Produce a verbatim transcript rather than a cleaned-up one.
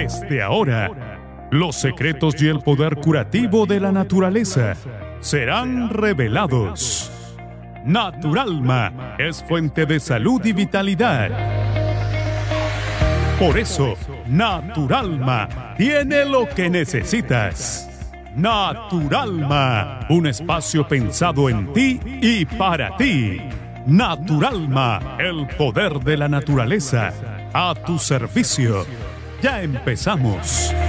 Desde ahora, los secretos y el poder curativo de la naturaleza serán revelados. Naturalma es fuente de salud y vitalidad. Por eso, Naturalma tiene lo que necesitas. Naturalma, un espacio pensado en ti y para ti. Naturalma, el poder de la naturaleza, a tu servicio. Ya empezamos.